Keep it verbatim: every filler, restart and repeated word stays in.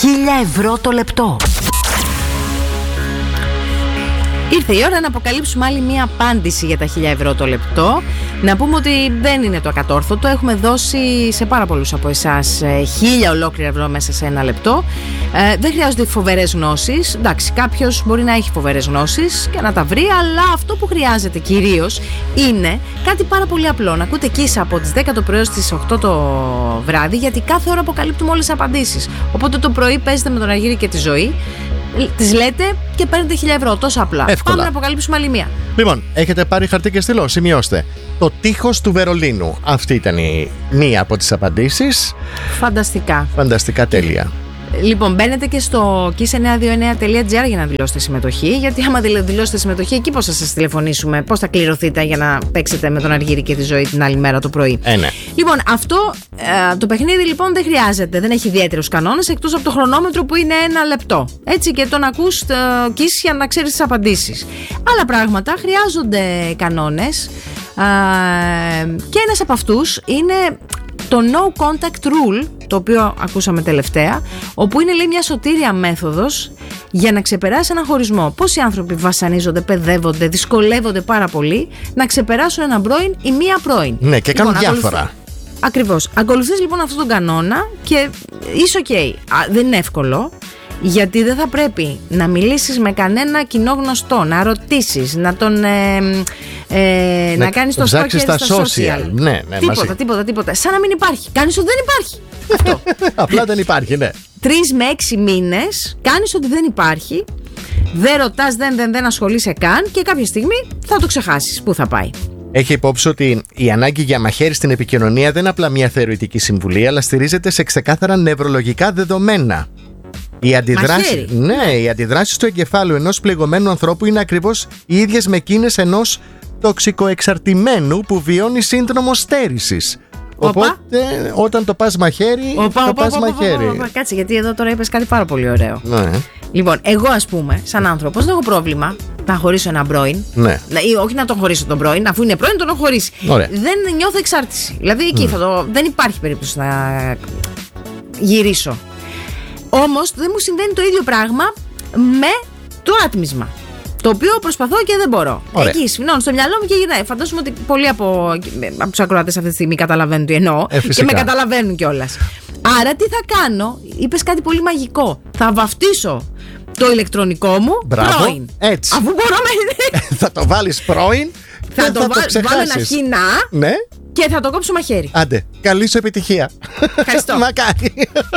χίλια ευρώ το λεπτό. Ήρθε η ώρα να αποκαλύψουμε άλλη μία απάντηση για τα χίλια ευρώ το λεπτό. Να πούμε ότι δεν είναι το ακατόρθωτο. Έχουμε δώσει σε πάρα πολλούς από εσάς χίλια ολόκληρα ευρώ μέσα σε ένα λεπτό. Ε, δεν χρειάζονται φοβερές γνώσεις. Εντάξει, κάποιος μπορεί να έχει φοβερές γνώσεις και να τα βρει, αλλά αυτό που χρειάζεται κυρίως είναι κάτι πάρα πολύ απλό. Να ακούτε Kiss από τις δέκα το πρωί ως τις οκτώ το βράδυ, γιατί κάθε ώρα αποκαλύπτουμε όλες τις απαντήσεις. Οπότε το πρωί παίζετε με τον Αργύρη και τη Ζωή. Τις λέτε και παίρνετε χίλια ευρώ. Τόσο απλά. Εύκολα. Πάμε να αποκαλύψουμε άλλη μία. Λοιπόν, έχετε πάρει χαρτί και στυλό. Σημειώστε. Το τείχος του Βερολίνου. Αυτή ήταν η μία από τις απαντήσεις. Φανταστικά. Φανταστικά, τέλεια. Λοιπόν, μπαίνετε και στο kiss εννιά δύο εννιά τελεία τζι άρ για να δηλώσετε συμμετοχή. Γιατί άμα δηλώσετε συμμετοχή, εκεί πώς θα σας τηλεφωνήσουμε, πώς θα κληρωθείτε για να παίξετε με τον Αργύρη και τη Ζωή την άλλη μέρα το πρωί. Ε, ναι. Λοιπόν, αυτό ε, το παιχνίδι λοιπόν δεν χρειάζεται, δεν έχει ιδιαίτερους κανόνες εκτός από το χρονόμετρο που είναι ένα λεπτό. Έτσι, και τον ακούς το kiss για να ξέρεις τις απαντήσεις. Άλλα πράγματα χρειάζονται κανόνες. Ε, και ένας από αυτούς είναι το no contact rule, το οποίο ακούσαμε τελευταία, όπου είναι, λέει, μια σωτήρια μέθοδος για να ξεπεράσει έναν χωρισμό. Πόσοι άνθρωποι βασανίζονται, παιδεύονται, δυσκολεύονται πάρα πολύ να ξεπεράσουν έναν πρώην ή μία πρώην. Ναι, και κάνουν λοιπόν, διάφορα. Ακολουθεί... Ακριβώς. Ακολουθείς λοιπόν αυτόν τον κανόνα και είσαι ok. Δεν είναι εύκολο, γιατί δεν θα πρέπει να μιλήσεις με κανένα κοινό γνωστό, να ρωτήσεις, να τον ε, ε, να, να κάνεις το stalker στα social, social. Ναι, ναι, τίποτα, μαζί. τίποτα, τίποτα, σαν να μην υπάρχει. Κάνεις ότι δεν υπάρχει. Αυτό. Απλά δεν υπάρχει, ναι. Τρεις με έξι μήνες κάνεις ότι δεν υπάρχει, δεν ρωτάς, δεν, δεν, δεν ασχολείσαι καν και κάποια στιγμή θα το ξεχάσεις. Πού θα πάει. Έχει υπόψη ότι η ανάγκη για μαχαίρι στην επικοινωνία δεν είναι απλά μια θεωρητική συμβουλή, αλλά στηρίζεται σε ξεκάθαρα νευρολογικά δεδομένα. Οι αντιδράσεις, ναι, οι αντιδράσεις του εγκεφάλου ενός πληγωμένου ανθρώπου είναι ακριβώς οι ίδιες με εκείνες ενός τοξικοεξαρτημένου που βιώνει σύνδρομο στέρησης. Οπότε όταν το πας μαχαίρι, οπα, το οπα, πας οπα, μαχαίρι. οπα, οπα, κάτσε, γιατί εδώ τώρα είπες κάτι πάρα πολύ ωραίο. Ναι. Λοιπόν, εγώ ας πούμε, σαν άνθρωπος, δεν έχω πρόβλημα να χωρίσω έναν πρώην. Ναι. Ή όχι να τον χωρίσω τον πρώην, αφού είναι πρώην, τον έχω χωρίσει. Ωραία. Δεν νιώθω εξάρτηση. Δηλαδή εκεί mm. θα το, δεν υπάρχει περίπτωση να γυρίσω. Όμως δεν μου συμβαίνει το ίδιο πράγμα με το άτμισμα, το οποίο προσπαθώ και δεν μπορώ. Ωραία. Εκεί σφινώνω στο μυαλό μου και γυρνάει. Φαντάζομαι ότι πολλοί από, από τους ακροατές αυτή τη στιγμή καταλαβαίνουν τι εννοώ. Ε, και με καταλαβαίνουν κιόλας. Άρα τι θα κάνω? Είπες κάτι πολύ μαγικό. Θα βαφτίσω το ηλεκτρονικό μου. Μπράβο, πρώην. έτσι. Αφού μπορώ να... θα το βάλεις πρώην. Θα το, θα βα... το βάλω ένα χινά. Ναι. Και θα το κόψω μαχαίρι. Άντε, καλή σου επιτυχία. Ευχαριστώ. Μακάρι.